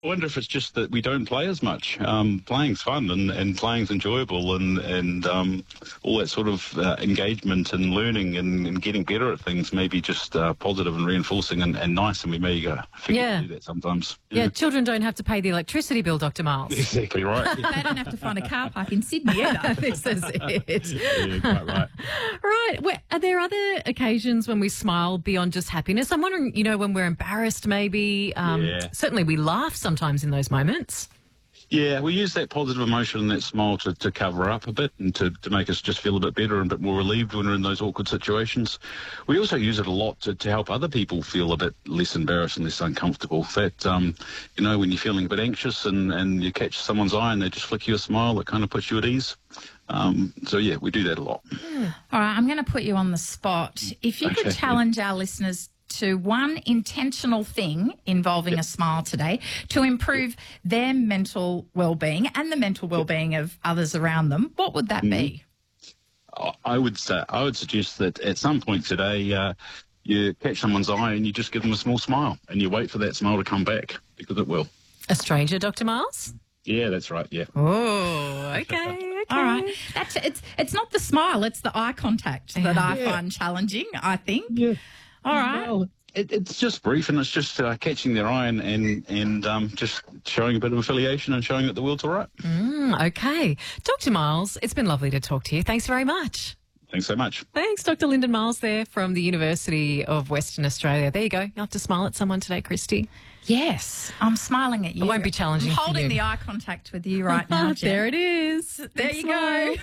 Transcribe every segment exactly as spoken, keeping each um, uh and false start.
I wonder if it's just that we don't play as much. Um, playing's fun and, and playing's enjoyable and, and um, all that sort of uh, engagement and learning and, and getting better at things may be just uh, positive and reinforcing and, and nice, and we may uh, forget Yeah. to do that sometimes. Yeah, children don't have to pay the electricity bill, Doctor Miles. Exactly right. They don't have to find a car park in Sydney either. This is it. Yeah, quite right. Right. Well, are there other occasions when we smile beyond just happiness? I'm wondering, you know, when we're embarrassed maybe. Um, Yeah. Certainly we laugh sometimes in those moments. Yeah, we use that positive emotion and that smile to, to cover up a bit and to, to make us just feel a bit better and a bit more relieved when we're in those awkward situations. We also use it a lot to, to help other people feel a bit less embarrassed and less uncomfortable. That, um, you know, when you're feeling a bit anxious and, and you catch someone's eye and they just flick you a smile, it kind of puts you at ease. Um, so, yeah, we do that a lot. All right, I'm going to put you on the spot. If you Okay. could challenge our listeners to one intentional thing involving a smile today to improve their mental well-being and the mental well-being of others around them, what would that be? I would say, I would suggest that at some point today, uh, you catch someone's eye and you just give them a small smile and you wait for that smile to come back, because it will. A stranger, Doctor Miles? Yeah, that's right, yeah. Oh, okay, okay. All right. That's it's it's not the smile, it's the eye contact that I Yeah. find challenging, I think. Yeah. All right. Well, it, it's just brief and it's just uh, catching their eye and, and, and um, just showing a bit of affiliation and showing that the world's all right. Mm, okay. Doctor Miles, it's been lovely to talk to you. Thanks very much. Thanks so much. Thanks, Doctor Lyndon Miles there from the University of Western Australia. There you go. You have to smile at someone today, Christy. Yes, I'm smiling at you. It won't be challenging I'm for holding you. the eye contact with you right now, Jen. There it is. There you go.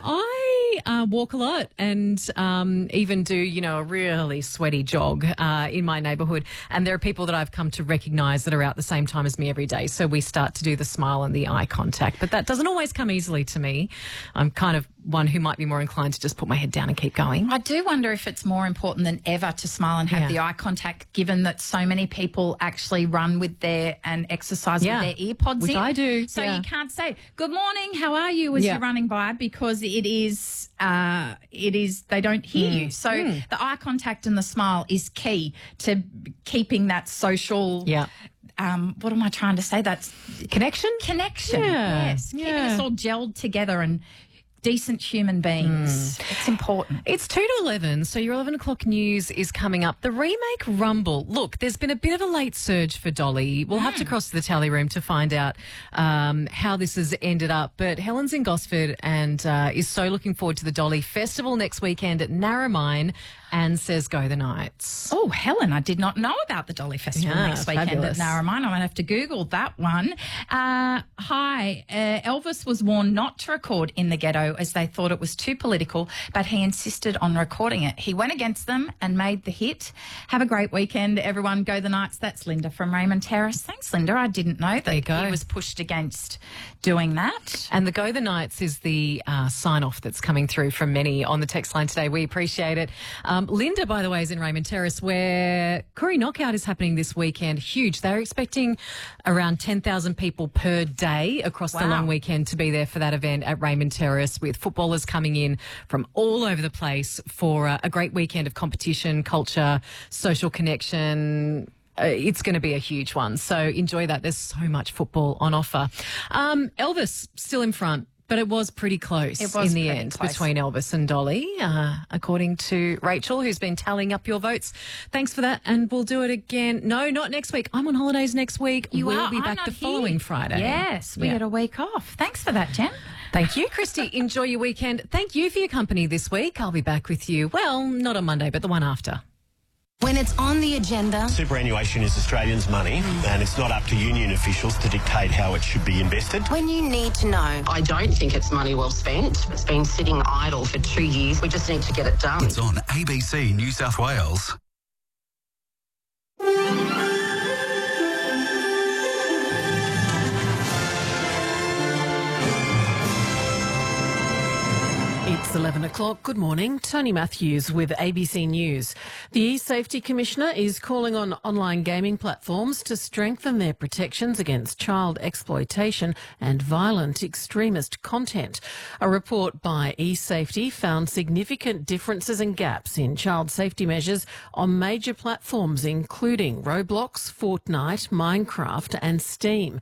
I uh, walk a lot and um, even do, you know, a really sweaty jog uh, in my neighbourhood. And there are people that I've come to recognise that are out the same time as me every day. So we start to do the smile and the eye contact. But that doesn't always come easily to me. I'm kind of one who might be more inclined to just put my head down and keep going. I do wonder if it's more important than ever to smile and have Yeah. the eye contact, given that so many people actually run with their and exercise Yeah. with their ear pods Which in. I do, So yeah. you can't say "Good morning, how are you?" as Yeah. you're running by, because it is uh, it is they don't hear you. So the eye contact and the smile is key to keeping that social. Yeah. Um, what am I trying to say? That's Connection? connection. Yeah, Yes, keeping yeah. us all gelled together and decent human beings. It's important. It's two to eleven, so your eleven o'clock news is coming up. The remake Rumble. Look, there's been a bit of a late surge for Dolly. We'll have to cross to the tally room to find out um, how this has ended up. But Helen's in Gosford and uh, is so looking forward to the Dolly Festival next weekend at Narromine, and says go the Knights. Oh, Helen, I did not know about the Dolly Festival Yeah, next weekend fabulous. at Narromine. I might have to Google that one. Uh, hi, uh, Elvis was warned not to record In the Ghetto as they thought it was too political, but he insisted on recording it. He went against them and made the hit. Have a great weekend, everyone. Go the Knights. That's Linda from Raymond Terrace. Thanks, Linda. I didn't know that you go. he was pushed against doing that. And the Go the Knights is the uh, sign-off that's coming through from many on the text line today. We appreciate it. Um, Linda, by the way, is in Raymond Terrace, where Koori Knockout is happening this weekend. Huge. They're expecting around ten thousand people per day across the Wow. long weekend to be there for that event at Raymond Terrace, with footballers coming in from all over the place for uh, a great weekend of competition, culture, social connection. Uh, it's going to be a huge one. So enjoy that. There's so much football on offer. Um, Elvis still in front, but it was pretty close It was in the pretty end close. between Elvis and Dolly, uh, according to Rachel, who's been tallying up your votes. Thanks for that. And we'll do it again. No, not next week. I'm on holidays next week. You we'll are. be I'm back not the here. following Friday. Yes, we Yeah. get a week off. Thanks for that, Jen. Thank you, Christy. Enjoy your weekend. Thank you for your company this week. I'll be back with you, well, not on Monday, but the one after. When it's on the agenda, Superannuation is Australians' money, and it's not up to union officials to dictate how it should be invested. when you need to know, I don't think it's money well spent. It's been sitting idle for two years. We just need to get it done. It's on A B C New South Wales. It's eleven o'clock. Good morning. Tony Matthews with A B C News. The E-Safety Commissioner is calling on online gaming platforms to strengthen their protections against child exploitation and violent extremist content. A report by E-Safety found significant differences and gaps in child safety measures on major platforms including Roblox, Fortnite, Minecraft and Steam.